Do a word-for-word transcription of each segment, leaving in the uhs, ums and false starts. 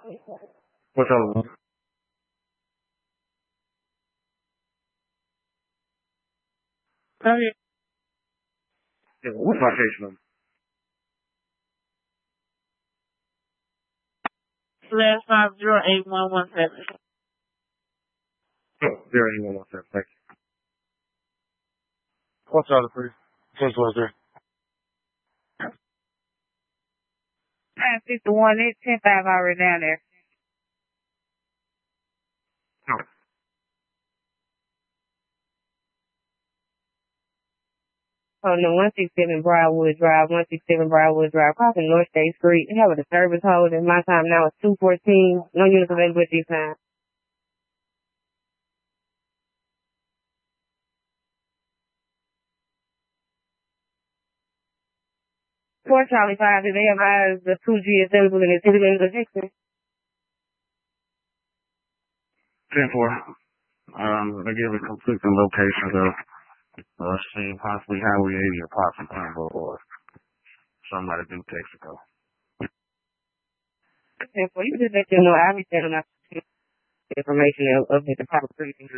What's up? Oh, yeah. Yeah, what's my case number? Slash five zero eight one one seven. Oh, zero eight one one seven. Thank you. What's all the three? Six one three. Nine six one eight ten five already down there. Oh. On the one sixty-seven Briarwood Drive, one sixty-seven Briarwood Drive, crossing North State Street. Have a disturbance hold, and my time now is two fourteen. No units available at this time. four Charlie five, did they advise the two G is available in the city limits of Dixon? ten four. Um, they give a conflicting location of, uh, see, possibly Highway eighty or possibly Convo or somebody do Texaco. ten four, you just let them know I be sending out information of, of the proper precinct.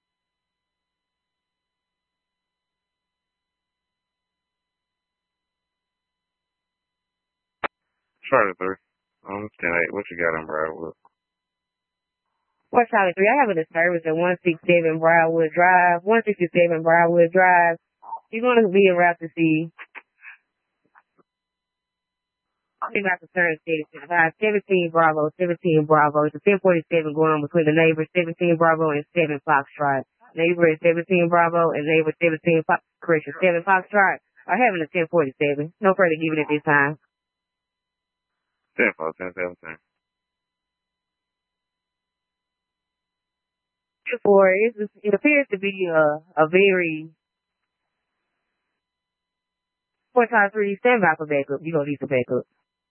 Charlie three. Um, ten eight. What you got on Briarwood? What Charlie three? I have a disturbance at one sixty-seven Briarwood Drive. one sixty-seven Briarwood Drive. You're going to be around to see. I'm about to turn station. seventeen Bravo, seventeen Bravo. It's a ten forty-seven going on between the neighbors, seventeen Bravo and seven Foxtrot. Neighbor is seventeen Bravo and neighbor seventeen Fox, correction, seven Foxtrot are having a ten forty-seven. No further giving at this time. ten four, ten seventeen. For it, it appears to be a, a very four times three stand by for backup. You don't need to backup.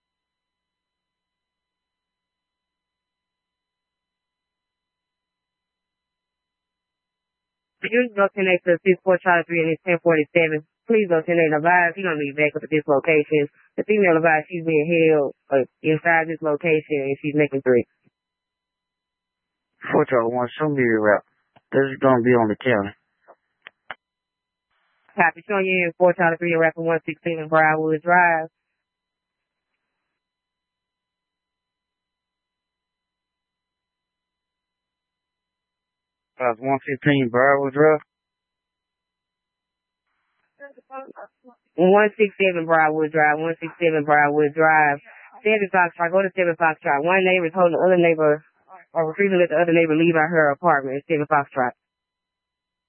You can go ten eight to six four Charlie three and it's ten forty seven. Please go ten eight and advise you don't need backup at this location. The female advised she's being held uh, inside this location and she's making threats. four Charlie one, show me your route. This is gonna be on the county. Copy, showing you in four Charlie three and rapping one sixteen Briarwood Drive. That's one fifteen Briarwood Drive. one sixty-seven Briarwood Drive, one sixty-seven Briarwood Drive. seven Foxtrot, go to seven Foxtrot. One neighbor is holding the other neighbor, or refusing to let the other neighbor leave out her apartment. seven Foxtrot.